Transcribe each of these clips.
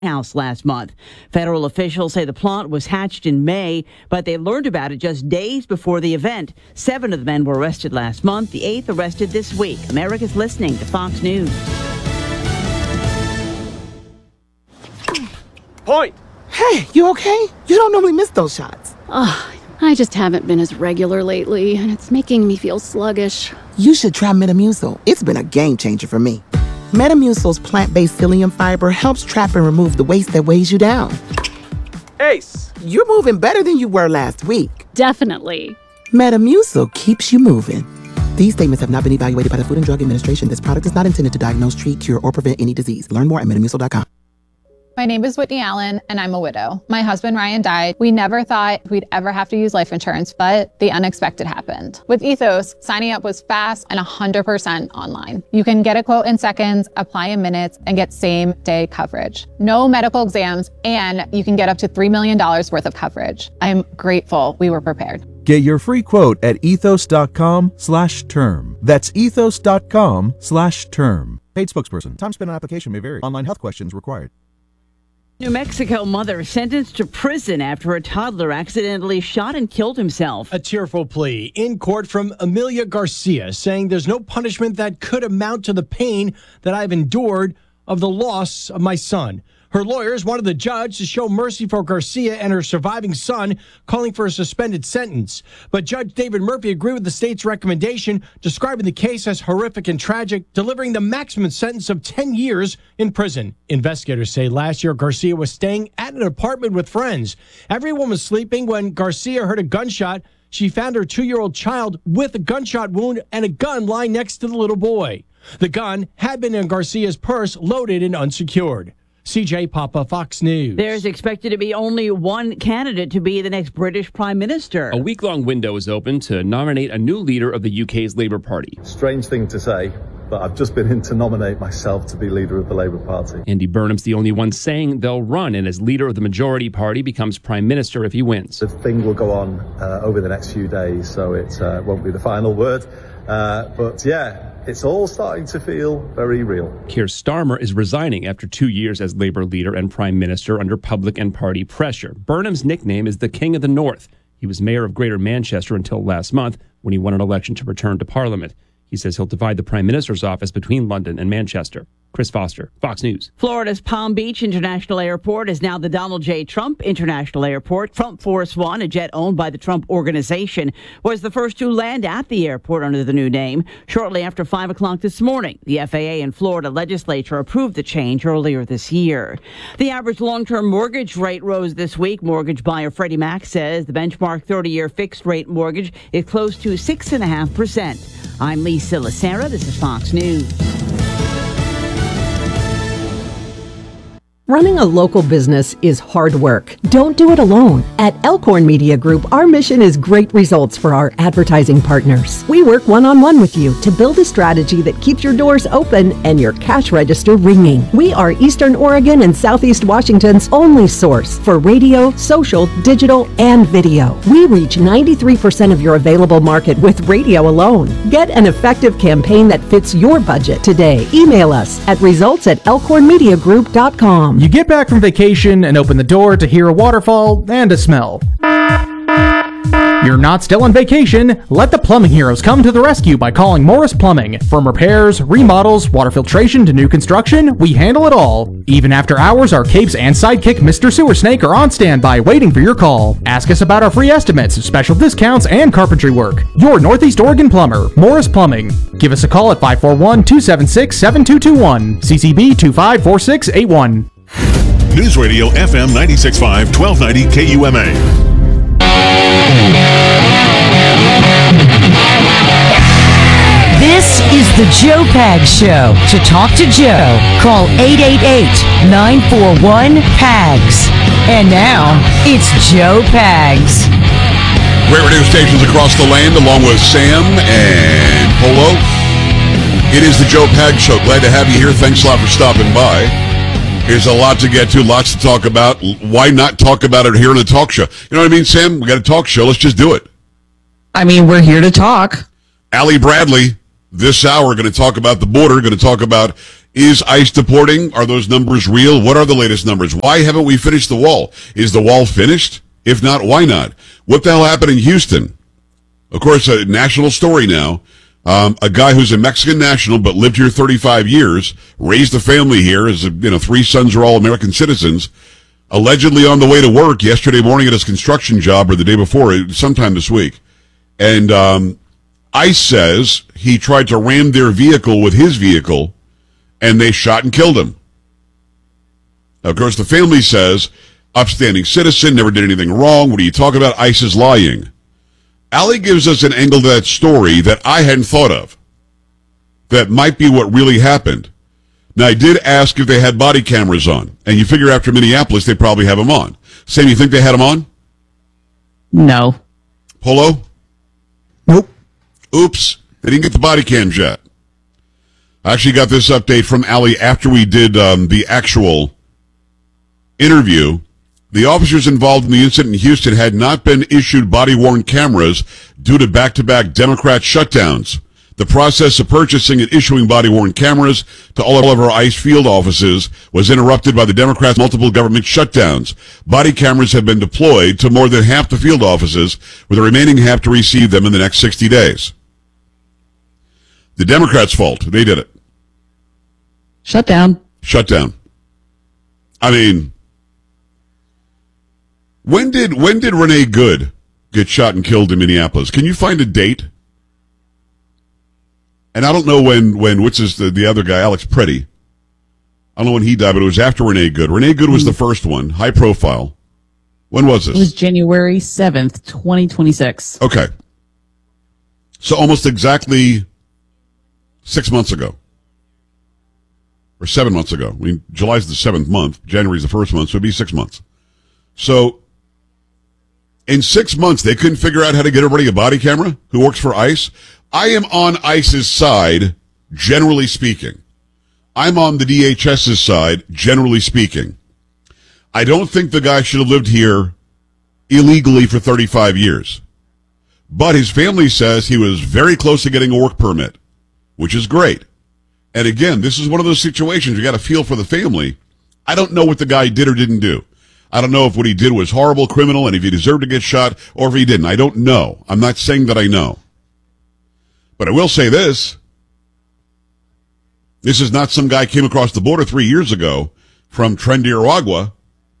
house last month. Federal officials say the plot was hatched in May, but they learned about it just days before the event. 7 of the men were arrested last month, the 8th arrested this week. America's listening to Fox News. Point! Hey, you okay? You don't normally miss those shots. I just haven't been as regular lately, and it's making me feel sluggish. You should try Metamucil. It's been a game changer for me. Metamucil's plant-based psyllium fiber helps trap and remove the waste that weighs you down. Ace! You're moving better than you were last week. Definitely. Metamucil keeps you moving. These statements have not been evaluated by the Food and Drug Administration. This product is not intended to diagnose, treat, cure, or prevent any disease. Learn more at metamucil.com. My name is Whitney Allen, and I'm a widow. My husband, Ryan, died. We never thought we'd ever have to use life insurance, but the unexpected happened. With Ethos, signing up was fast and 100% online. You can get a quote in seconds, apply in minutes, and get same-day coverage. No medical exams, and you can get up to $3 million worth of coverage. I'm grateful we were prepared. Get your free quote at ethos.com/term. That's ethos.com/term. Paid spokesperson. Time spent on application may vary. Online health questions required. New Mexico mother sentenced to prison after a toddler accidentally shot and killed himself. A tearful plea in court from Amelia Garcia, saying there's no punishment that could amount to the pain that I've endured of the loss of my son. Her lawyers wanted the judge to show mercy for Garcia and her surviving son, calling for a suspended sentence. But Judge David Murphy agreed with the state's recommendation, describing the case as horrific and tragic, delivering the maximum sentence of 10 years in prison. Investigators say last year Garcia was staying at an apartment with friends. Everyone was sleeping when Garcia heard a gunshot. She found her 2-year-old child with a gunshot wound and a gun lying next to the little boy. The gun had been in Garcia's purse, loaded and unsecured. CJ Papa, Fox News. There's expected to be only one candidate to be the next British Prime Minister. A week-long window is open to nominate a new leader of the UK's Labour Party. Strange thing to say, but I've just been in to nominate myself to be leader of the Labour Party. Andy Burnham's the only one saying they'll run, and as leader of the majority party becomes Prime Minister if he wins. The thing will go on over the next few days, so it won't be the final word. But yeah, it's all starting to feel very real. Keir Starmer is resigning after 2 years as Labour leader and Prime Minister under public and party pressure. Burnham's nickname is the King of the North. He was mayor of Greater Manchester until last month when he won an election to return to Parliament. He says he'll divide the Prime Minister's office between London and Manchester. Chris Foster, Fox News. Florida's Palm Beach International Airport is now the Donald J. Trump International Airport. Trump Force One, a jet owned by the Trump Organization, was the first to land at the airport under the new name. Shortly after 5 o'clock this morning, the FAA and Florida legislature approved the change earlier this year. The average long-term mortgage rate rose this week. Mortgage buyer Freddie Mac says the benchmark 30-year fixed-rate mortgage is close to 6.5%. I'm Lisa Lacera. This is Fox News. Running a local business is hard work. Don't do it alone. At Elkhorn Media Group, our mission is great results for our advertising partners. We work one-on-one with you to build a strategy that keeps your doors open and your cash register ringing. We are Eastern Oregon and Southeast Washington's only source for radio, social, digital, and video. We reach 93% of your available market with radio alone. Get an effective campaign that fits your budget today. Email us at results@elkhornmediagroup.com. You get back from vacation and open the door to hear a waterfall and a smell. You're not still on vacation. Let the plumbing heroes come to the rescue by calling Morris Plumbing. From repairs, remodels, water filtration to new construction, we handle it all. Even after hours, our capes and sidekick Mr. Sewer Snake are on standby waiting for your call. Ask us about our free estimates, special discounts, and carpentry work. Your Northeast Oregon plumber, Morris Plumbing. Give us a call at 541-276-7221. CCB 254681. News Radio FM 96.5, 1290 KUMA. This is the Joe Pags Show. To talk to Joe, call 888-941-PAGS. And now, it's Joe Pags. Great radio stations across the land, along with Sam and Polo. It is the Joe Pags Show. Glad to have you here. Thanks a lot for stopping by. There's a lot to get to, lots to talk about. Why not talk about it here in the talk show? You know what I mean, Sam? We got a talk show. Let's just do it. I mean, we're here to talk. Allie Bradley, this hour, going to talk about the border, going to talk about Is ICE deporting? Are those numbers real? What are the latest numbers? Why haven't we finished the wall? Is the wall finished? If not, why not? What the hell happened in Houston? Of course, a national story now. A guy who's a Mexican national but lived here 35 years, raised a family here, his 3 sons are all American citizens, allegedly on the way to work yesterday morning at his construction job or the day before, sometime this week. And ICE says he tried to ram their vehicle with his vehicle, and they shot and killed him. Now, of course, the family says, upstanding citizen, never did anything wrong. What are you talking about? ICE is lying. Allie gives us an angle to that story that I hadn't thought of. That might be what really happened. Now, I did ask if they had body cameras on, and you figure after Minneapolis, they probably have them on. Sam, you think they had them on? No. Polo? Nope. Oops, they didn't get the body cams yet. I actually got this update from Allie after we did the actual interview. The officers involved in the incident in Houston had not been issued body-worn cameras due to back-to-back Democrat shutdowns. The process of purchasing and issuing body-worn cameras to all of our ICE field offices was interrupted by the Democrats' multiple government shutdowns. Body cameras have been deployed to more than half the field offices, with the remaining half to receive them in the next 60 days. The Democrats' fault. They did it. Shutdown. I mean, when did Renee Good get shot and killed in Minneapolis? Can you find a date? And I don't know when what's the other guy, Alex Preddy. I don't know when he died, but it was after Renee Good. Renee Good was the first one, high profile. When was this? It was January 7th, 2026. Okay. So almost exactly 6 months ago. Or 7 months ago. I mean, July's the 7th month. January's the first month, so it'd be 6 months. So, in 6 months, they couldn't figure out how to get everybody a body camera who works for ICE. I am on ICE's side, generally speaking. I'm on the DHS's side, generally speaking. I don't think the guy should have lived here illegally for 35 years. But his family says he was very close to getting a work permit, which is great. And again, this is one of those situations you got to feel for the family. I don't know what the guy did or didn't do. I don't know if what he did was horrible, criminal, and if he deserved to get shot, or if he didn't. I don't know. I'm not saying that I know. But I will say this. This is not some guy came across the border 3 years ago from Trinidad.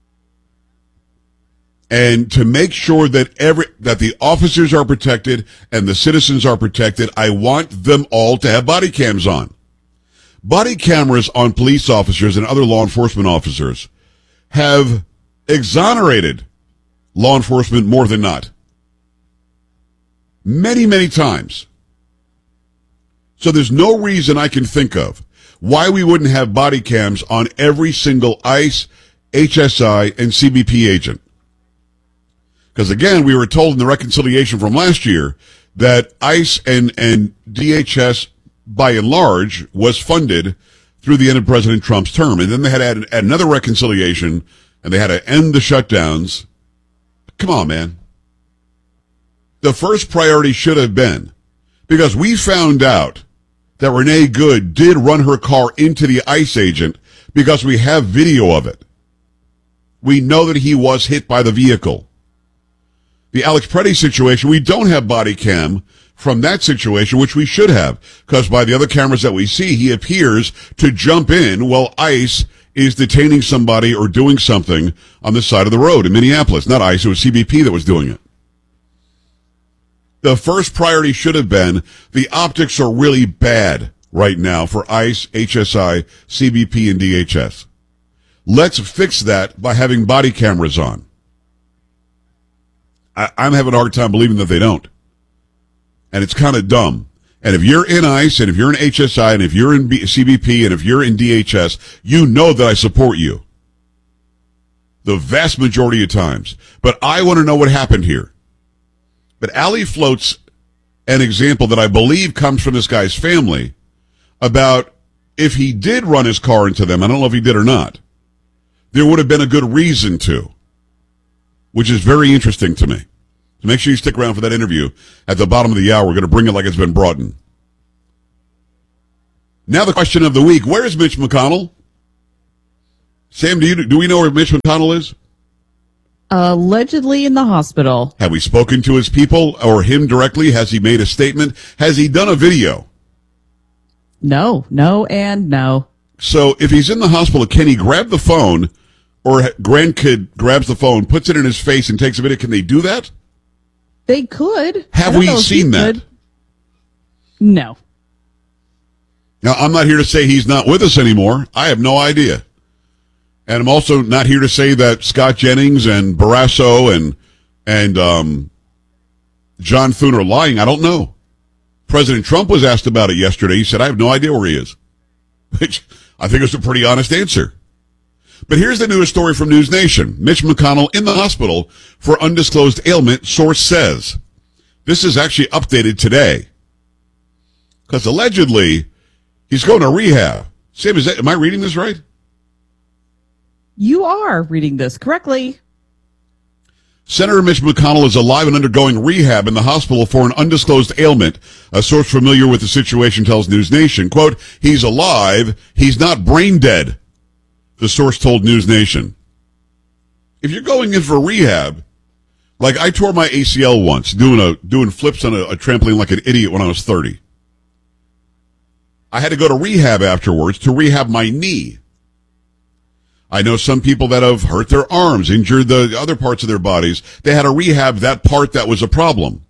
And to make sure that that the officers are protected and the citizens are protected, I want them all to have body cams on. Body cameras on police officers and other law enforcement officers have exonerated law enforcement more than not. Many, many times. So there's no reason I can think of why we wouldn't have body cams on every single ICE, HSI, and CBP agent. Because again, we were told in the reconciliation from last year that ICE and DHS, by and large, was funded through the end of President Trump's term. And then they had to add another reconciliation, and they had to end the shutdowns. Come on, man. The first priority should have been, because we found out that Renee Good did run her car into the ICE agent because we have video of it. We know that he was hit by the vehicle. The Alex Preddy situation, we don't have body cam from that situation, which we should have, because by the other cameras that we see, he appears to jump in while ICE is detaining somebody or doing something on the side of the road in Minneapolis. Not ICE, it was CBP that was doing it. The first priority should have been the optics are really bad right now for ICE, HSI, CBP, and DHS. Let's fix that by having body cameras on. I'm having a hard time believing that they don't. And it's kind of dumb. And if you're in ICE, and if you're in HSI, and if you're in CBP, and if you're in DHS, you know that I support you. The vast majority of times. But I want to know what happened here. But Allie floats an example that I believe comes from this guy's family about if he did run his car into them, I don't know if he did or not, there would have been a good reason to, which is very interesting to me. So make sure you stick around for that interview at the bottom of the hour. We're going to bring it like it's been brought in. Now the question of the week, where is Mitch McConnell? Sam, do we know where Mitch McConnell is? Allegedly in the hospital. Have we spoken to his people or him directly? Has he made a statement? Has he done a video? No, and no. So if he's in the hospital, can he grab the phone, or grandkid grabs the phone, puts it in his face, and takes a video? Can they do that? They could. Have we seen that? Could. No. Now, I'm not here to say he's not with us anymore. I have no idea. And I'm also not here to say that Scott Jennings and Barrasso and John Thune are lying. I don't know. President Trump was asked about it yesterday. He said, I have no idea where he is. Which I think is a pretty honest answer. But here's the newest story from News Nation. Mitch McConnell in the hospital for undisclosed ailment, source says. This is actually updated today. Because allegedly, he's going to rehab. Sam, am I reading this right? You are reading this correctly. Senator Mitch McConnell is alive and undergoing rehab in the hospital for an undisclosed ailment. A source familiar with the situation tells News Nation, quote, he's alive, he's not brain dead, the source told News Nation. If you're going in for rehab, like I tore my ACL once doing flips on a trampoline like an idiot when I was 30. I had to go to rehab afterwards to rehab my knee. I know some people that have hurt their arms, injured the other parts of their bodies. They had to rehab that part that was a problem.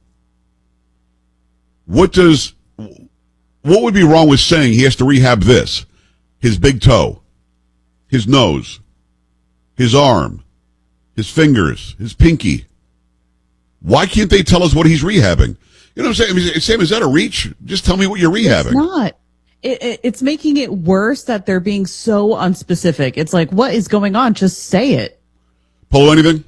What would be wrong with saying he has to rehab this? His big toe, his nose, his arm, his fingers, his pinky. Why can't they tell us what he's rehabbing? You know what I'm saying? Sam, is that a reach? Just tell me what you're rehabbing. It's not. It's making it worse that they're being so unspecific. It's like, what is going on? Just say it. Polo, anything?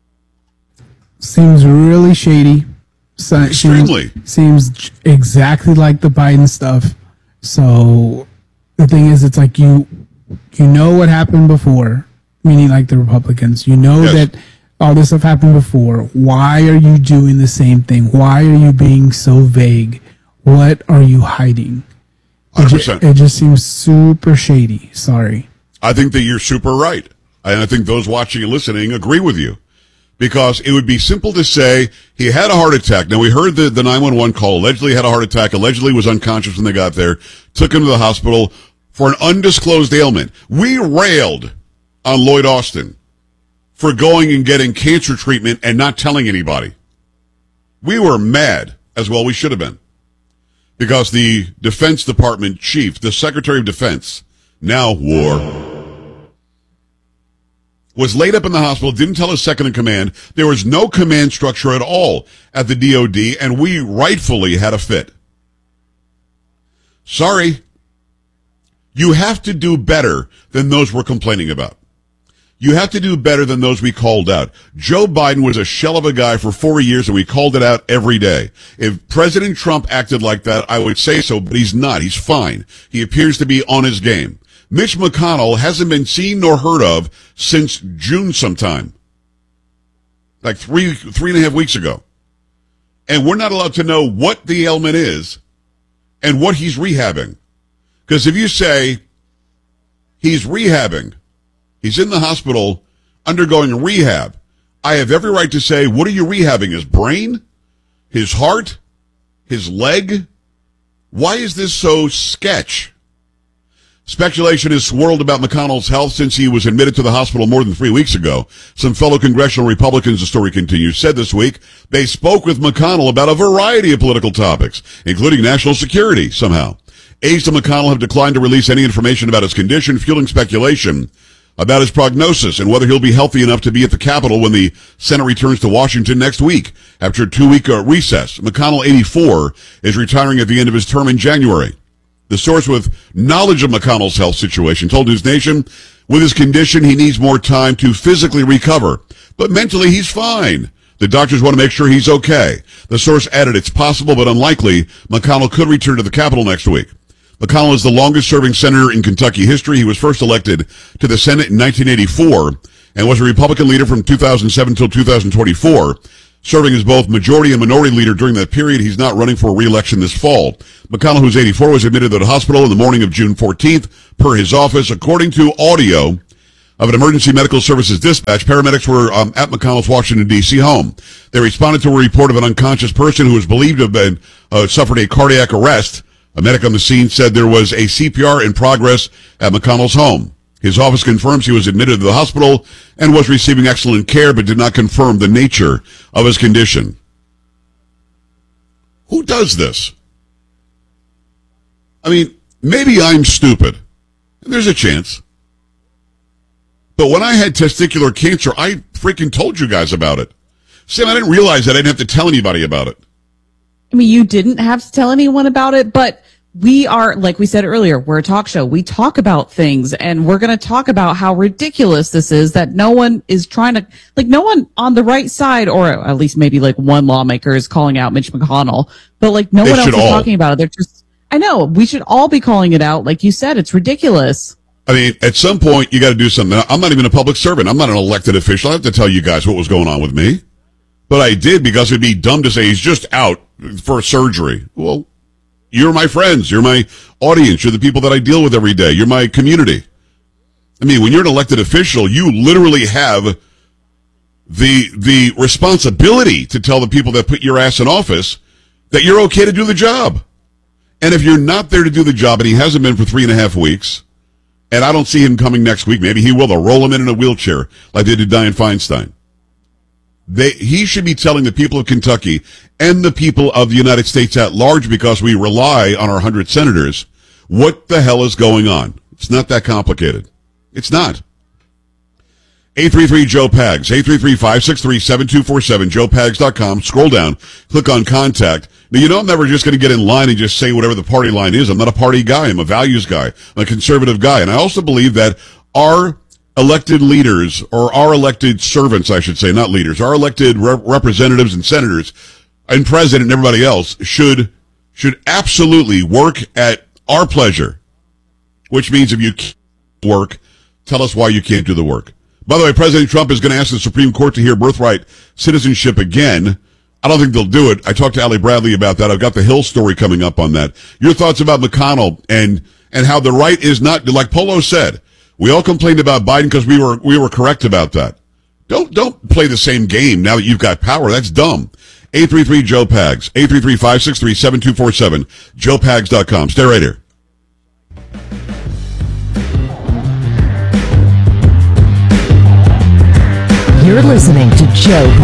Seems really shady. Extremely. Seems exactly like the Biden stuff. So the thing is, it's like you know what happened before, meaning like the Republicans. You know that all this stuff happened before. Why are you doing the same thing? Why are you being so vague? What are you hiding? 100%. It just seems super shady. Sorry. I think that you're super right. And I think those watching and listening agree with you. Because it would be simple to say he had a heart attack. Now, we heard the 911 call. Allegedly had a heart attack. Allegedly was unconscious when they got there. Took him to the hospital for an undisclosed ailment. We railed on Lloyd Austin for going and getting cancer treatment and not telling anybody. We were mad, as well we should have been. Because the Defense Department chief, the Secretary of Defense, now War, was laid up in the hospital, didn't tell his second in command. There was no command structure at all at the DOD, and we rightfully had a fit. Sorry. You have to do better than those we're complaining about. You have to do better than those we called out. Joe Biden was a shell of a guy for 4 years, and we called it out every day. If President Trump acted like that, I would say so, but he's not. He's fine. He appears to be on his game. Mitch McConnell hasn't been seen nor heard of since June sometime. Like three and a half weeks ago. And we're not allowed to know what the ailment is and what he's rehabbing. Because if you say he's rehabbing, he's in the hospital undergoing rehab, I have every right to say, what are you rehabbing? His brain? His heart? His leg? Why is this so sketch? Speculation has swirled about McConnell's health since he was admitted to the hospital more than 3 weeks ago. Some fellow congressional Republicans, the story continues, said this week they spoke with McConnell about a variety of political topics, including national security, somehow. Aides to McConnell have declined to release any information about his condition, fueling speculation about his prognosis and whether he'll be healthy enough to be at the Capitol when the Senate returns to Washington next week after a 2-week recess. McConnell, 84, is retiring at the end of his term in January. The source with knowledge of McConnell's health situation told News Nation, with his condition, he needs more time to physically recover, but mentally he's fine. The doctors want to make sure he's okay. The source added, it's possible but unlikely McConnell could return to the Capitol next week. McConnell is the longest-serving senator in Kentucky history. He was first elected to the Senate in 1984 and was a Republican leader from 2007 until 2024. serving as both majority and minority leader during that period. He's not running for re-election this fall. McConnell, who's 84, was admitted to the hospital in the morning of June 14th, per his office. According to audio of an emergency medical services dispatch, paramedics were at McConnell's Washington, D.C. home. They responded to a report of an unconscious person who was believed to have been suffered a cardiac arrest. A medic on the scene said there was a CPR in progress at McConnell's home. His office confirms he was admitted to the hospital and was receiving excellent care, but did not confirm the nature of his condition. Who does this? I mean, maybe I'm stupid. There's a chance. But when I had testicular cancer, I freaking told you guys about it. Sam, I didn't realize that I didn't have to tell anybody about it. I mean, you didn't have to tell anyone about it, but we are, like we said earlier, we're a talk show. We talk about things, and we're going to talk about how ridiculous this is, that no one is trying to, like, no one on the right side, or at least maybe like one lawmaker is calling out Mitch McConnell, but like no one else is talking about it. They're just, I know, we should all be calling it out. Like you said, it's ridiculous. I mean, at some point, you got to do something. I'm not even a public servant. I'm not an elected official. I have to tell you guys what was going on with me. But I did, because it'd be dumb to say he's just out for surgery. Well, you're my friends. You're my audience. You're the people that I deal with every day. You're my community. I mean, when you're an elected official, you literally have the responsibility to tell the people that put your ass in office that you're okay to do the job. And if you're not there to do the job, and he hasn't been for 3.5 weeks, and I don't see him coming next week, maybe he will. They'll roll him in a wheelchair like they did Dianne Feinstein. He should be telling the people of Kentucky and the people of the United States at large, because we rely on our 100 senators, what the hell is going on. It's not that complicated. It's not. 833-JOE-PAGS, 833-563-7247, joepags.com. Scroll down, click on contact. Now, you know I'm never just going to get in line and just say whatever the party line is. I'm not a party guy. I'm a values guy. I'm a conservative guy. And I also believe that our elected leaders, or our elected servants, I should say, not leaders, our elected representatives and senators and president and everybody else should absolutely work at our pleasure, which means if you can't work, tell us why you can't do the work. By the way, President Trump is going to ask the Supreme Court to hear birthright citizenship again. I don't think they'll do it. I talked to Ali Bradley about that. I've got the Hill story coming up on that. Your thoughts about McConnell and how the right is not, like Polo said, we all complained about Biden because we were correct about that. Don't play the same game now that you've got power. That's dumb. 833-JOE-PAGS, 833-563-7247, joepags.com. Stay right here. You're listening to Joe